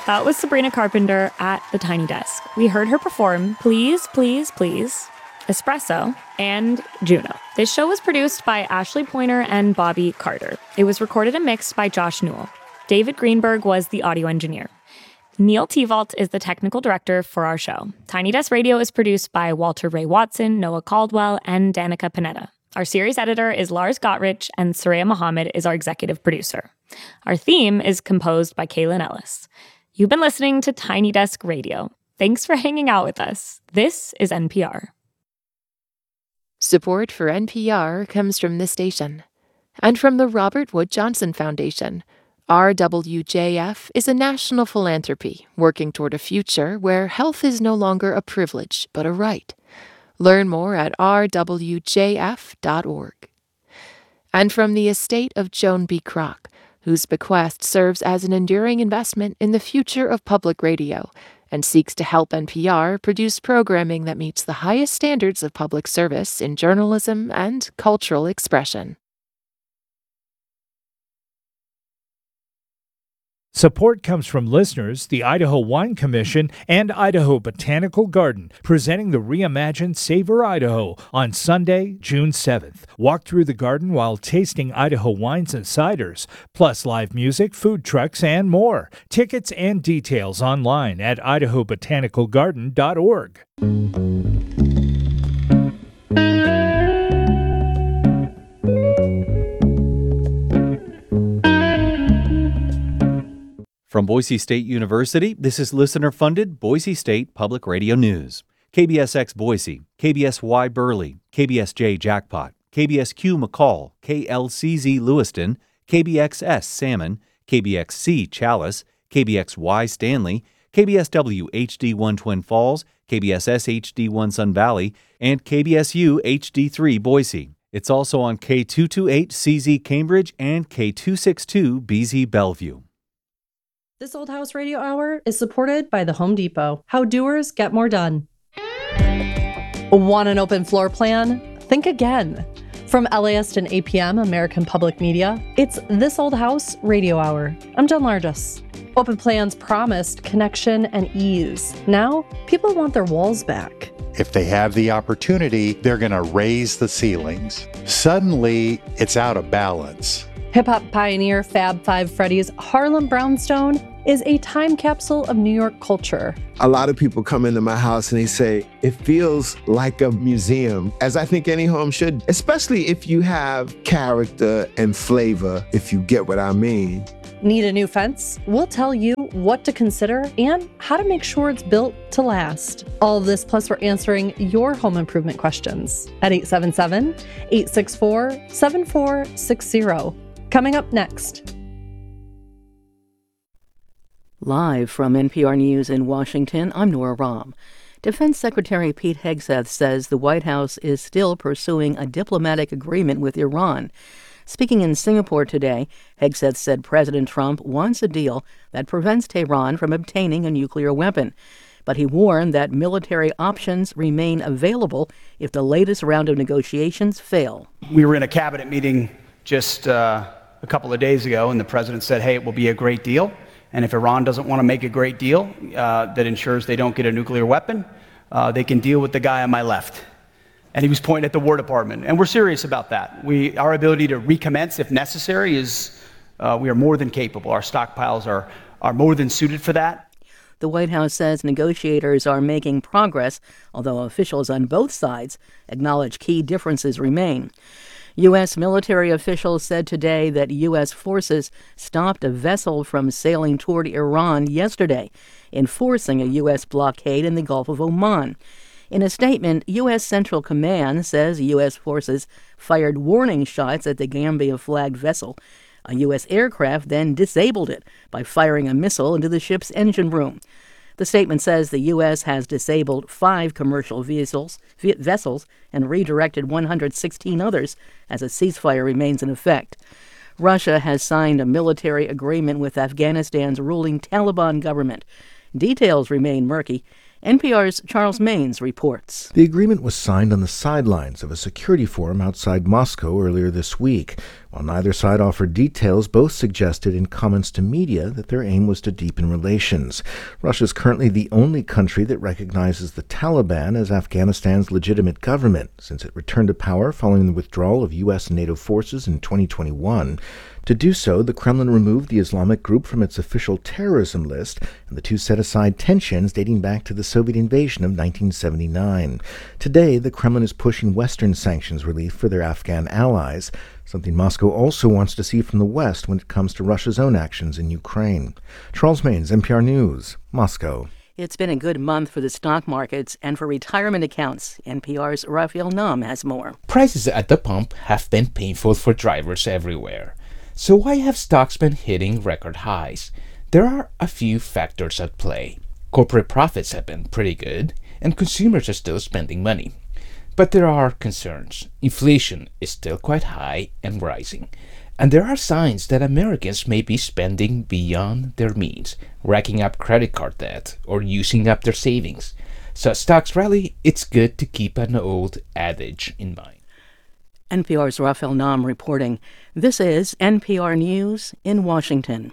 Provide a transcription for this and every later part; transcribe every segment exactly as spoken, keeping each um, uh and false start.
That was Sabrina Carpenter at the Tiny Desk. We heard her perform Please, Please, Please, Espresso, and Juno. This show was produced by Ashley Pointer and Bobby Carter. It was recorded and mixed by Josh Newell. David Greenberg was the audio engineer. Neil Tevault is the technical director for our show. Tiny Desk Radio is produced by Walter Ray Watson, Noah Caldwell, and Danica Panetta. Our series editor is Lars Gottrich, and Soraya Mohammed is our executive producer. Our theme is composed by Kaylin Ellis. You've been listening to Tiny Desk Radio. Thanks for hanging out with us. This is N P R. Support for N P R comes from this station and from the Robert Wood Johnson Foundation. R W J F is a national philanthropy working toward a future where health is no longer a privilege but a right. Learn more at r w j f dot org. And from the estate of Joan B. Kroc, whose bequest serves as an enduring investment in the future of public radio and seeks to help N P R produce programming that meets the highest standards of public service in journalism and cultural expression. Support comes from listeners, the Idaho Wine Commission, and Idaho Botanical Garden, presenting the reimagined Savor Idaho on Sunday, June seventh. Walk through the garden while tasting Idaho wines and ciders, plus live music, food trucks, and more. Tickets and details online at idaho botanical garden dot org. From Boise State University, this is listener-funded Boise State Public Radio News. K B S X Boise, K B S Y Burley, K B S J Jackpot, K B S Q McCall, K L C Z Lewiston, K B X S Salmon, K B X C Chalice, K B X Y Stanley, K B S W H D one Twin Falls, K B S S H D one Sun Valley, and K B S U H D three Boise. It's also on K two twenty-eight C Z Cambridge and K two sixty-two B Z Bellevue. This Old House Radio Hour is supported by the Home Depot. How doers get more done. Want an open floor plan? Think again. From L A ist and A P M, American Public Media, it's This Old House Radio Hour. I'm Jen Largis. Open plans promised connection and ease. Now, people want their walls back. If they have the opportunity, they're going to raise the ceilings. Suddenly, it's out of balance. Hip-hop pioneer Fab Five Freddy's Harlem Brownstone is a time capsule of New York culture. A lot of people come into my house and they say, it feels like a museum, as I think any home should, especially if you have character and flavor, if you get what I mean. Need a new fence? We'll tell you what to consider and how to make sure it's built to last. All of this, plus we're answering your home improvement questions at eight seven seven, eight six four, seven four six zero. Coming up next. Live from N P R News in Washington, I'm Nora Rahm. Defense Secretary Pete Hegseth says the White House is still pursuing a diplomatic agreement with Iran. Speaking in Singapore today, Hegseth said President Trump wants a deal that prevents Tehran from obtaining a nuclear weapon. But he warned that military options remain available if the latest round of negotiations fail. We were in a cabinet meeting just uh, a couple of days ago, and the president said, hey, it will be a great deal. And if Iran doesn't want to make a great deal uh, that ensures they don't get a nuclear weapon, uh, they can deal with the guy on my left. And he was pointing at the War Department. And we're serious about that. We, our ability to recommence if necessary is, uh, we are more than capable. Our stockpiles are, are more than suited for that. The White House says negotiators are making progress, although officials on both sides acknowledge key differences remain. U S military officials said today that U S forces stopped a vessel from sailing toward Iran yesterday, enforcing a U S blockade in the Gulf of Oman. In a statement, U S Central Command says U S forces fired warning shots at the Gambia-flagged vessel. A U S aircraft then disabled it by firing a missile into the ship's engine room. The statement says the U S has disabled five commercial vessels, vessels and redirected one hundred sixteen others as a ceasefire remains in effect. Russia has signed a military agreement with Afghanistan's ruling Taliban government. Details remain murky. N P R's Charles Maines reports. The agreement was signed on the sidelines of a security forum outside Moscow earlier this week, While neither side offered details, both suggested in comments to media that their aim was to deepen relations. Russia is currently the only country that recognizes the Taliban as Afghanistan's legitimate government, since it returned to power following the withdrawal of U S and NATO forces in twenty twenty-one. To do so, the Kremlin removed the Islamic group from its official terrorism list, and the two set aside tensions dating back to the Soviet invasion of nineteen seventy-nine. Today, the Kremlin is pushing Western sanctions relief for their Afghan allies, something Moscow also wants to see from the West when it comes to Russia's own actions in Ukraine. Charles Maynes, N P R News, Moscow. It's been a good month for the stock markets and for retirement accounts. N P R's Raphael Nahm has more. Prices at the pump have been painful for drivers everywhere. So why have stocks been hitting record highs? There are a few factors at play. Corporate profits have been pretty good, and consumers are still spending money. But there are concerns. Inflation is still quite high and rising. And there are signs that Americans may be spending beyond their means, racking up credit card debt or using up their savings. So as stocks rally, it's good to keep an old adage in mind. N P R's Raphael Nahm reporting. This is N P R News in Washington.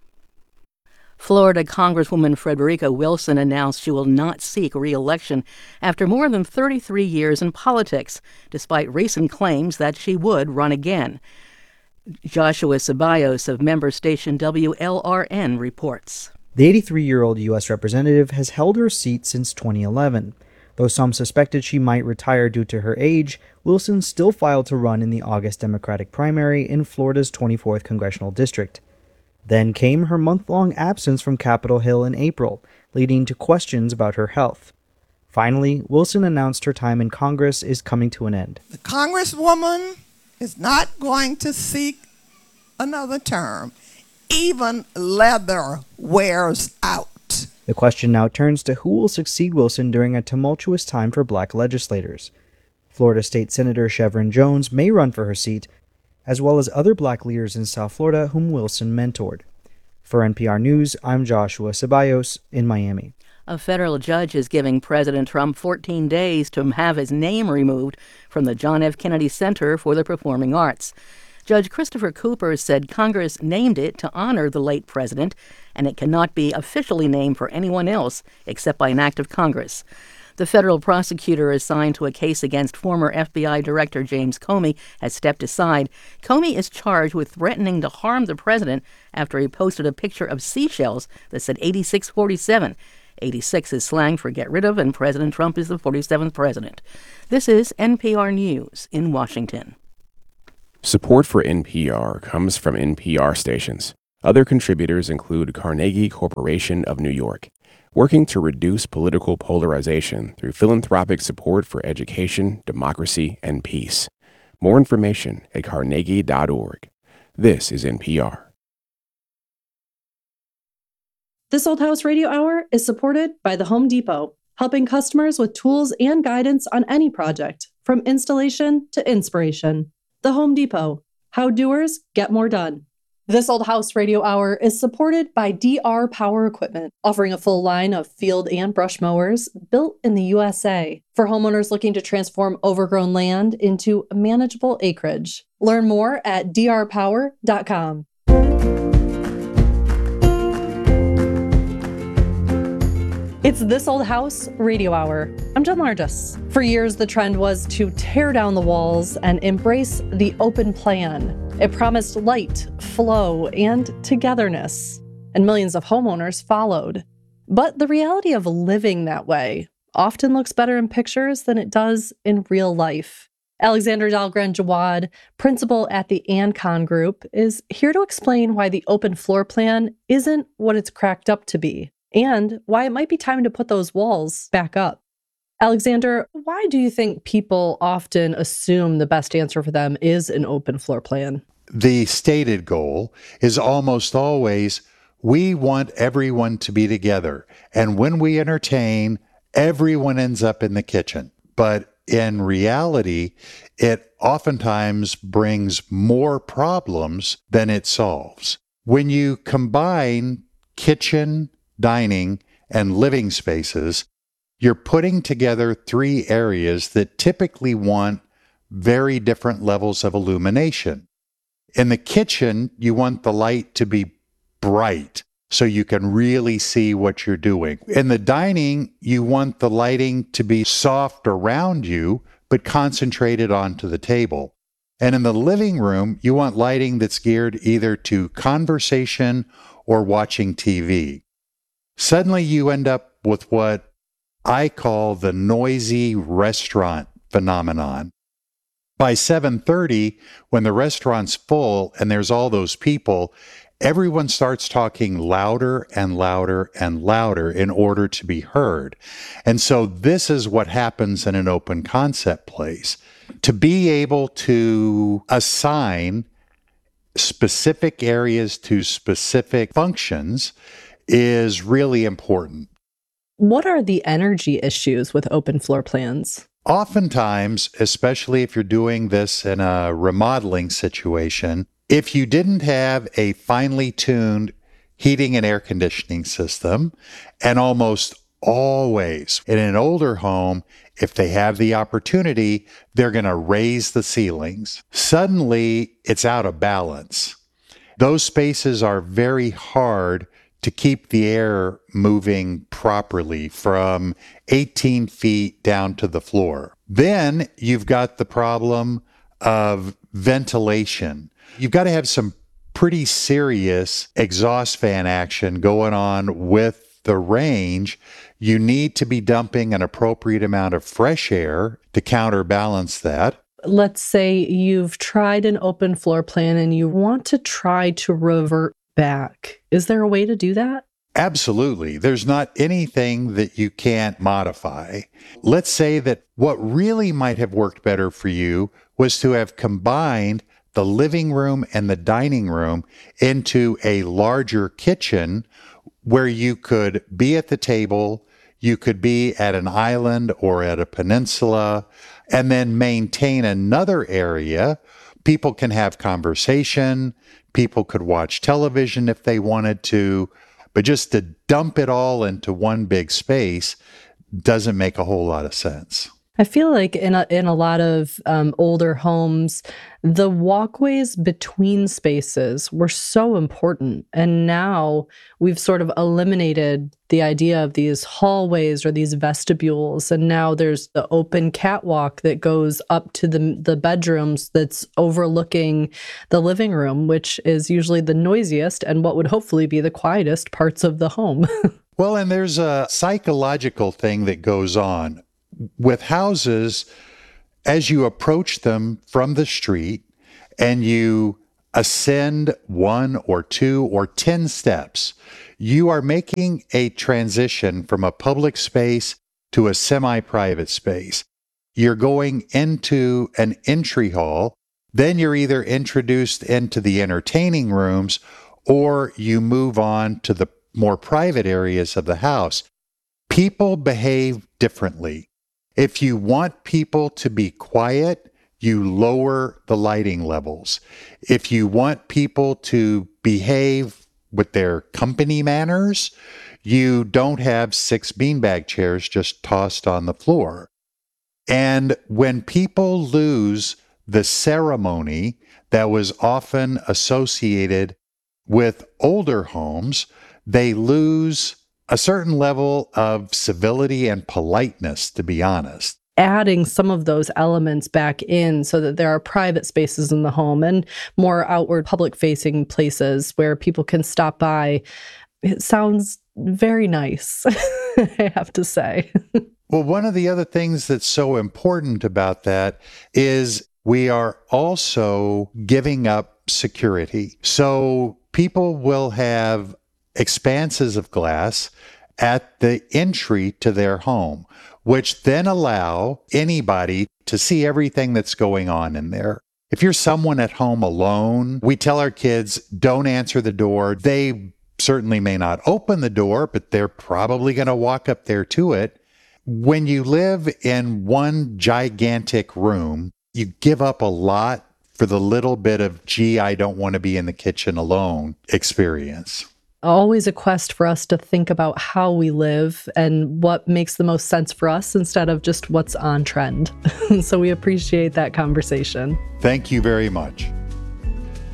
Florida Congresswoman Frederica Wilson announced she will not seek re-election after more than thirty-three years in politics, despite recent claims that she would run again. Joshua Ceballos of member station W L R N reports. The eighty-three-year-old U S representative has held her seat since twenty eleven. Though some suspected she might retire due to her age, Wilson still filed to run in the August Democratic primary in Florida's twenty-fourth congressional district. Then came her month-long absence from Capitol Hill in April, leading to questions about her health. Finally, Wilson announced her time in Congress is coming to an end. The Congresswoman is not going to seek another term. Even leather wears out. The question now turns to who will succeed Wilson during a tumultuous time for black legislators. Florida State Senator Chevron Jones may run for her seat, as well as other black leaders in South Florida whom Wilson mentored. For N P R News, I'm Joshua Ceballos in Miami. A federal judge is giving President Trump fourteen days to have his name removed from the John F. Kennedy Center for the Performing Arts. Judge Christopher Cooper said Congress named it to honor the late president, and it cannot be officially named for anyone else except by an act of Congress. The federal prosecutor assigned to a case against former F B I Director James Comey has stepped aside. Comey is charged with threatening to harm the president after he posted a picture of seashells that said eighty-six forty-seven. eighty-six is slang for get rid of, and President Trump is the forty-seventh president. This is N P R News in Washington. Support for N P R comes from N P R stations. Other contributors include Carnegie Corporation of New York, working to reduce political polarization through philanthropic support for education, democracy, and peace. More information at carnegie dot org. This is N P R. This Old House Radio Hour is supported by the Home Depot, helping customers with tools and guidance on any project, from installation to inspiration. The Home Depot, how doers get more done. This Old House Radio Hour is supported by D R Power Equipment, offering a full line of field and brush mowers built in the U S A for homeowners looking to transform overgrown land into manageable acreage. Learn more at d r power dot com. It's This Old House Radio Hour. I'm Jen Largis. For years, the trend was to tear down the walls and embrace the open plan. It promised light, flow, and togetherness, and millions of homeowners followed. But the reality of living that way often looks better in pictures than it does in real life. Alexander Dahlgren Jawad, principal at the Ancon Group, is here to explain why the open floor plan isn't what it's cracked up to be, and why it might be time to put those walls back up. Alexander, why do you think people often assume the best answer for them is an open floor plan? The stated goal is almost always, we want everyone to be together. And when we entertain, everyone ends up in the kitchen. But in reality, it oftentimes brings more problems than it solves. When you combine kitchen, dining, and living spaces, you're putting together three areas that typically want very different levels of illumination. In the kitchen, you want the light to be bright so you can really see what you're doing. In the dining, you want the lighting to be soft around you, but concentrated onto the table. And in the living room, you want lighting that's geared either to conversation or watching T V. Suddenly you end up with what I call the noisy restaurant phenomenon. By seven thirty, when the restaurant's full and there's all those people, everyone starts talking louder and louder and louder in order to be heard. And so this is what happens in an open concept place. To be able to assign specific areas to specific functions is really important. What are the energy issues with open floor plans? Oftentimes, especially if you're doing this in a remodeling situation, if you didn't have a finely tuned heating and air conditioning system, and almost always in an older home, if they have the opportunity, they're going to raise the ceilings. Suddenly, it's out of balance. Those spaces are very hard to keep the air moving properly from eighteen feet down to the floor. Then you've got the problem of ventilation. You've got to have some pretty serious exhaust fan action going on with the range. You need to be dumping an appropriate amount of fresh air to counterbalance that. Let's say you've tried an open floor plan and you want to try to revert back. Is there a way to do that? Absolutely. There's not anything that you can't modify. Let's say that what really might have worked better for you was to have combined the living room and the dining room into a larger kitchen where you could be at the table, you could be at an island or at a peninsula, and then maintain another area. People can have conversation. People could watch television if they wanted to, but just to dump it all into one big space doesn't make a whole lot of sense. I feel like in a, in a lot of um, older homes, the walkways between spaces were so important. And now we've sort of eliminated the idea of these hallways or these vestibules. And now there's the open catwalk that goes up to the, the bedrooms that's overlooking the living room, which is usually the noisiest and what would hopefully be the quietest parts of the home. Well, and there's a psychological thing that goes on. With houses, as you approach them from the street and you ascend one or two or ten steps, you are making a transition from a public space to a semi-private space. You're going into an entry hall, then you're either introduced into the entertaining rooms or you move on to the more private areas of the house. People behave differently. If you want people to be quiet, you lower the lighting levels. If you want people to behave with their company manners, you don't have six beanbag chairs just tossed on the floor. And when people lose the ceremony that was often associated with older homes, they lose a certain level of civility and politeness, to be honest. Adding some of those elements back in so that there are private spaces in the home and more outward public-facing places where people can stop by. It sounds very nice, I have to say. Well, one of the other things that's so important about that is we are also giving up security. So people will have expanses of glass at the entry to their home, which then allow anybody to see everything that's going on in there. If you're someone at home alone, we tell our kids, don't answer the door. They certainly may not open the door, but they're probably going to walk up there to it. When you live in one gigantic room, you give up a lot for the little bit of, gee, I don't want to be in the kitchen alone experience. Always a quest for us to think about how we live and what makes the most sense for us instead of just what's on trend. So we appreciate that conversation. Thank you very much.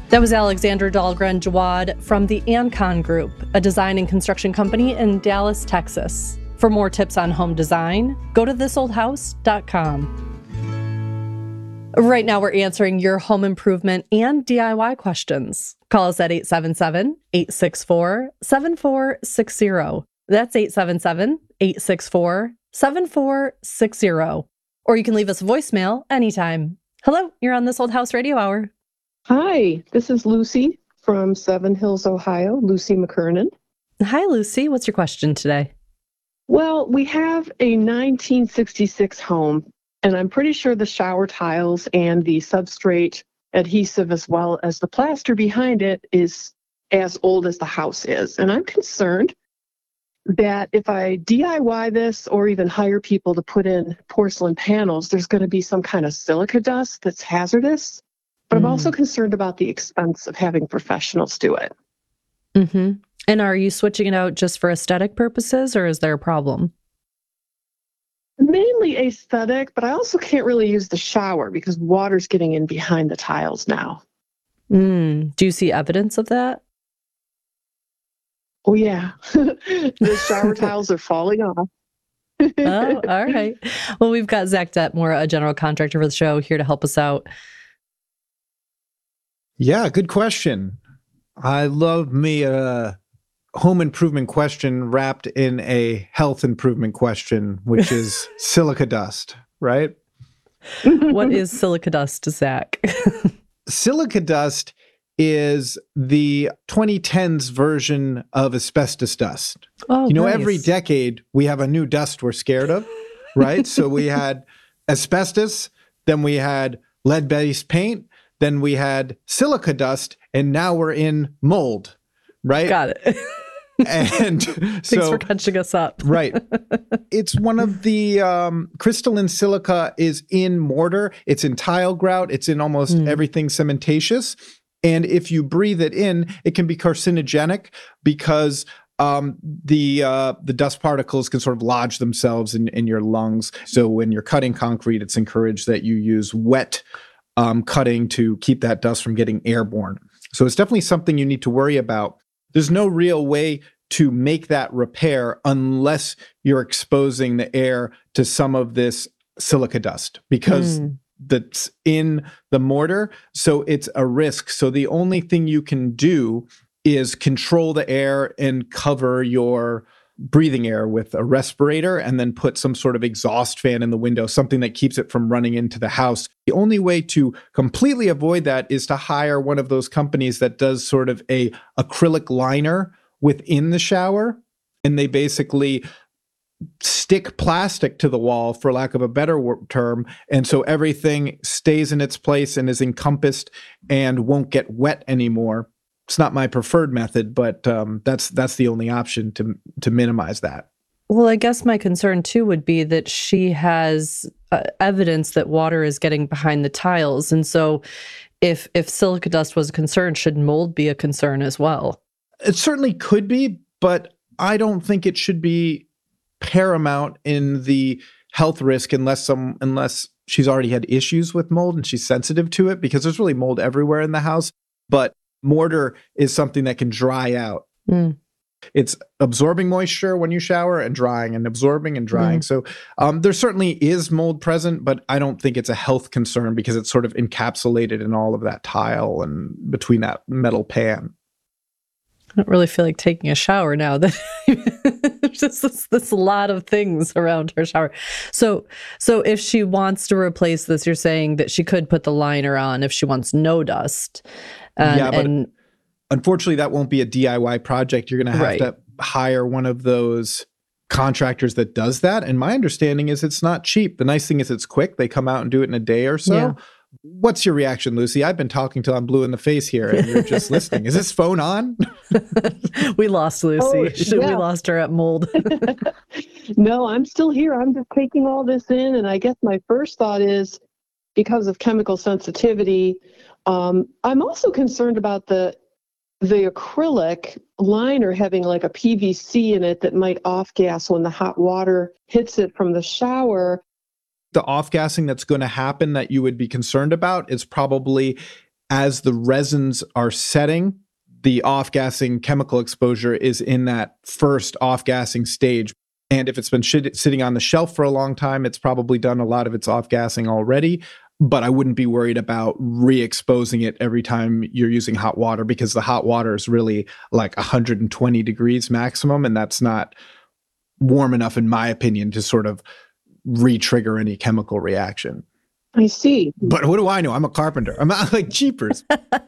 That was Alexander Dahlgren Jawad from the Ancon Group, a design and construction company in Dallas, Texas. For more tips on home design, go to this old house dot com. Right now, we're answering your home improvement and D I Y questions. Call us at eight seven seven, eight six four, seven four six zero. That's eight seven seven, eight six four, seven four six zero. Or you can leave us a voicemail anytime. Hello, you're on This Old House Radio Hour. Hi, this is Lucy from Seven Hills, Ohio, Lucy McKernan. Hi, Lucy. What's your question today? Well, we have a nineteen sixty-six home, and I'm pretty sure the shower tiles and the substrate adhesive, as well as the plaster behind it, is as old as the house is. And I'm concerned that if I D I Y this or even hire people to put in porcelain panels, there's going to be some kind of silica dust that's hazardous. But I'm also concerned about the expense of having professionals do it. Mm-hmm. And are you switching it out just for aesthetic purposes, or is there a problem? Mainly aesthetic, but I also can't really use the shower because water's getting in behind the tiles now. Mm. Do you see evidence of that? Oh, yeah. The shower tiles are falling off. Oh, all right. Well, we've got Zach Detmore, a general contractor for the show, here to help us out. Yeah, good question. I love me a home improvement question wrapped in a health improvement question, which is silica dust, right? What is silica dust, Zach? Silica dust is the twenty tens version of asbestos dust. Oh, you know, nice. Every decade we have a new dust we're scared of, right? So we had asbestos, then we had lead-based paint, then we had silica dust, and now we're in mold, right? Got it. And Thanks so, for catching us up. Right. It's one of the um, crystalline silica is in mortar. It's in tile grout. It's in almost mm. everything cementatious. And if you breathe it in, it can be carcinogenic because um, the uh, the dust particles can sort of lodge themselves in, in your lungs. So when you're cutting concrete, it's encouraged that you use wet Um, cutting to keep that dust from getting airborne. So it's definitely something you need to worry about. There's no real way to make that repair unless you're exposing the air to some of this silica dust because mm. that's in the mortar. So it's a risk. So the only thing you can do is control the air and cover your breathing air with a respirator and then put some sort of exhaust fan in the window, something that keeps it from running into the house. The only way to completely avoid that is to hire one of those companies that does sort of a acrylic liner within the shower. And they basically stick plastic to the wall, for lack of a better term. And so everything stays in its place and is encompassed and won't get wet anymore. It's not my preferred method, but um, that's that's the only option to to minimize that. Well, I guess my concern too would be that she has uh, evidence that water is getting behind the tiles, and so if if silica dust was a concern, should mold be a concern as well? It certainly could be, but I don't think it should be paramount in the health risk unless some unless she's already had issues with mold and she's sensitive to it, because there's really mold everywhere in the house. But mortar is something that can dry out. Mm. It's absorbing moisture when you shower and drying and absorbing and drying. Mm. So um, there certainly is mold present, but I don't think it's a health concern because it's sort of encapsulated in all of that tile and between that metal pan. I don't really feel like taking a shower now. That there's just this, this lot of things around her shower. So, so if she wants to replace this, you're saying that she could put the liner on if she wants no dust. Um, yeah, but and, unfortunately, that won't be a D I Y project. You're going to have right. to hire one of those contractors that does that. And my understanding is it's not cheap. The nice thing is it's quick. They come out and do it in a day or so. Yeah. What's your reaction, Lucy? I've been talking till I'm blue in the face here and you're just listening. Is this phone on? We lost Lucy. Oh, yeah. We lost her at mold. No, I'm still here. I'm just taking all this in. And I guess my first thought is because of chemical sensitivity, um, I'm also concerned about the the acrylic liner having like a P V C in it that might off-gas when the hot water hits it from the shower. The off-gassing that's going to happen that you would be concerned about is probably as the resins are setting, the off-gassing chemical exposure is in that first off-gassing stage. And if it's been shit- sitting on the shelf for a long time, it's probably done a lot of its off-gassing already. But I wouldn't be worried about re-exposing it every time you're using hot water, because the hot water is really like one hundred twenty degrees maximum, and that's not warm enough, in my opinion, to sort of re-trigger any chemical reaction. I see. But what do I know? I'm a carpenter. I'm not like cheapers.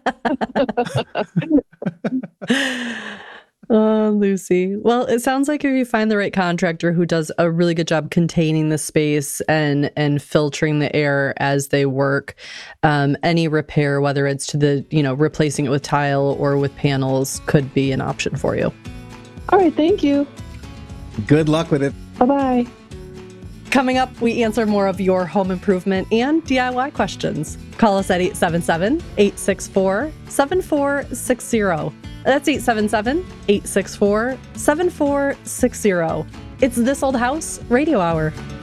Oh, Lucy. Well, it sounds like if you find the right contractor who does a really good job containing the space and and filtering the air as they work, um, any repair, whether it's to the, you know, replacing it with tile or with panels, could be an option for you. All right. Thank you. Good luck with it. Bye-bye. Coming up, we answer more of your home improvement and D I Y questions. Call us at eight seven seven, eight six four, seven four six zero. That's eight seven seven, eight six four, seven four six zero. It's This Old House Radio Hour.